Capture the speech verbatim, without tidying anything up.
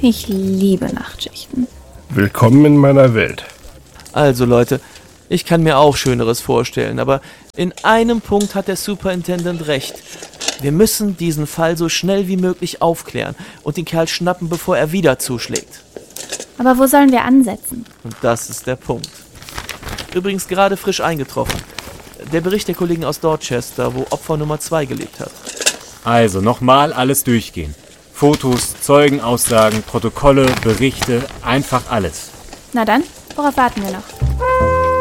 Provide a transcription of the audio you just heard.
Ich liebe Nachtschichten. Willkommen in meiner Welt. Also Leute, ich kann mir auch Schöneres vorstellen, aber in einem Punkt hat der Superintendent recht. Wir müssen diesen Fall so schnell wie möglich aufklären und den Kerl schnappen, bevor er wieder zuschlägt. Aber wo sollen wir ansetzen? Und das ist der Punkt. Übrigens gerade frisch eingetroffen. Der Bericht der Kollegen aus Dorchester, wo Opfer Nummer zwei gelebt hat. Also nochmal alles durchgehen. Fotos, Zeugenaussagen, Protokolle, Berichte, einfach alles. Na dann, worauf warten wir noch?